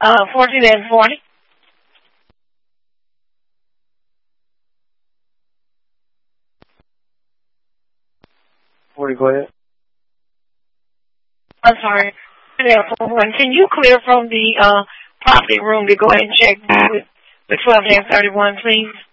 14 and 40. 40, go ahead. I'm sorry. Can you clear from the property room to go ahead and check with 12 and 31, please?